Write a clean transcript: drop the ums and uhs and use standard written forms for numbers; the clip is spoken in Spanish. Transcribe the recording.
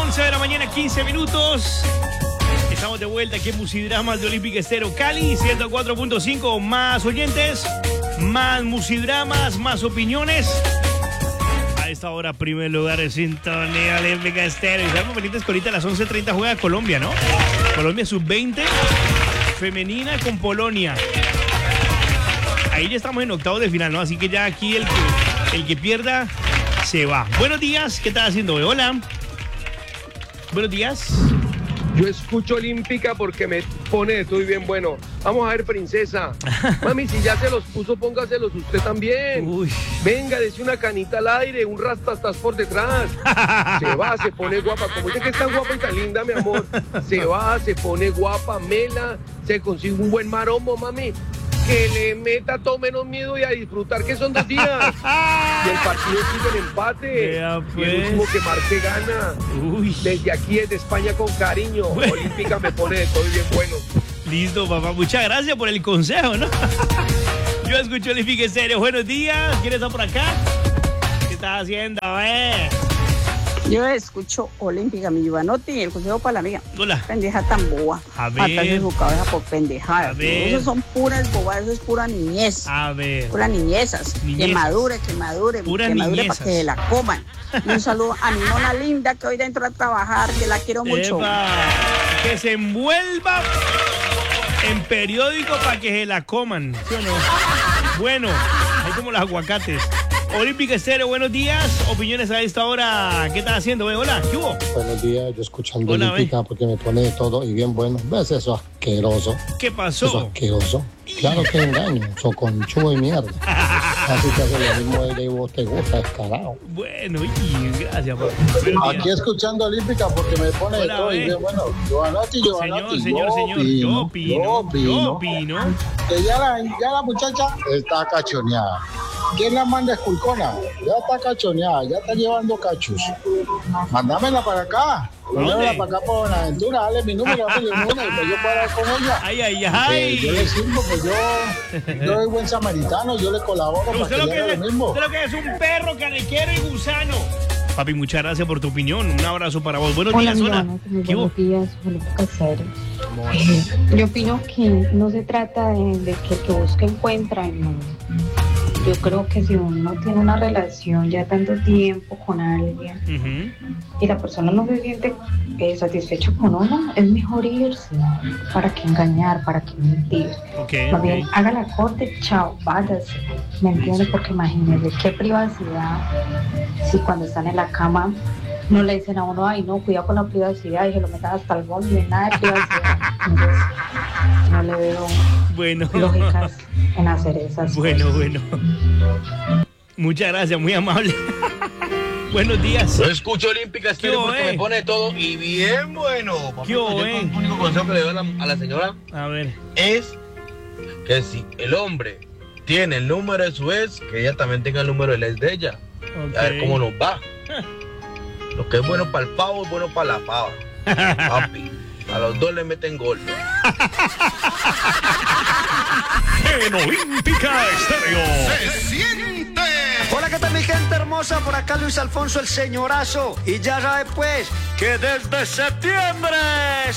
11 de la mañana, 15 minutos. Estamos de vuelta aquí en Musidramas de Olímpica Estéreo Cali, 104.5. Más oyentes, más musidramas, más opiniones. A esta hora, primer lugar en sintonía Olímpica Estéreo. Y estamos pendientes que ahorita a las 11:30 juega Colombia, ¿no? Colombia sub-20, femenina con Polonia. Ahí ya estamos en octavos de final, ¿no? Así que ya aquí el que pierda se va. Buenos días, ¿qué estás haciendo? Hola. Buenos días. Yo escucho Olímpica porque me pone de todo y bien bueno. Vamos a ver, princesa. Mami, si ya se los puso, póngaselos usted también. Uy. Venga, dese una canita al aire, un rastastas por detrás. Se va, se pone guapa. Como dice que es tan guapa y tan linda, mi amor. Se va, se pone guapa, mela, se consigue un buen maromo, mami. Que le meta todo menos miedo y a disfrutar que son 2 días. Y el partido sigue en empate. Vea, pues. Y el último que marque gana. Uy. Desde aquí, desde España, con cariño. Bueno. Olímpica me pone de todo y bien bueno. Listo, papá. Muchas gracias por el consejo, ¿no? Yo escucho Olímpica Estéreo. Buenos días. ¿Quién está por acá? ¿Qué estás haciendo, Yo escucho Olímpica, mi Ivanotti, y el consejo para la amiga. Hola. Pendeja tan boba. A ver. Matarse su cabeza por A pendejadas. ver. Eso son puras bobadas, eso es pura niñez. A ver. Puras niñezas. Niñezas. Que madure, Puras que madure niñezas. para que se la coman. Y un saludo a mi nona linda que hoy entró a trabajar, que la quiero mucho. Epa, que se envuelva en periódico para que se la coman, ¿sí o no? Bueno, hay como los aguacates. Olímpica Estéreo, buenos días. Opiniones a esta hora. ¿Qué estás haciendo? Hola, ¿qué hubo? Buenos días, yo escuchando Hola, Olímpica porque me pone de todo y bien bueno. ¿Ves eso asqueroso? ¿Qué Eso pasó? asqueroso. Claro que engaño, soconchudo y mierda. Así que hace lo mismo ella y vos te gusta, descarado. Bueno, y gracias, papá. Buenos días. Aquí escuchando Olímpica porque me pone Hola, de todo y ve. bien bueno. Giovanotti, Señor, yo opino. Que ya la muchacha está cachoneada. ¿Quién la manda esculcona? Ya está cachoneada, ya está llevando cachos. Mándamela para acá. Mándamela ¿Dónde? para acá por Buenaventura, dale mi número, dale mi número, y pues yo puedo hablar con ella. Ay, ay, Yo le ay. sirvo, pues yo soy buen samaritano, yo le colaboro para Usted que lo le que haga es, lo mismo. usted lo que es un perro carequero y gusano. Papi, muchas gracias por tu opinión. Un abrazo para vos. Buenos días, hola. Muy ¿Qué hubo? buenos días, Olímpica Estéreo. ¿Cómo vas? Yo opino que no se trata de que el que busca encuentra, no. Yo creo que si uno tiene una relación ya tanto tiempo con alguien y la persona no se siente satisfecha con uno, es mejor irse. ¿Para qué engañar? ¿Para qué mentir? Ok, Más bien, ok. haga la corte, chao, váyase. ¿Me entiendes? Porque imagínese qué privacidad si cuando están en la cama no le dicen a uno, ay, no, cuidado con la privacidad y se lo metan hasta el bondo y nada de privacidad. Entonces, no le veo Bueno. lógicas en hacer esas Bueno, cosas. bueno. Muchas gracias, muy amable. Buenos días. Yo escucho Olímpica Estéreo ¿Qué, porque me pone todo y bien bueno. ¿Qué, Yo el único consejo que le doy a la señora A ver. es que si el hombre tiene el número de su ex, que ella también tenga el número del ex de ella. Ok. A ver cómo nos va. Lo que es bueno para el pavo es bueno para la pava. Papi, a los dos le meten gol. En Olímpica Estéreo. Hola, ¿qué tal mi gente hermosa? Por acá Luis Alfonso el señorazo. Y ya sabe pues que desde septiembre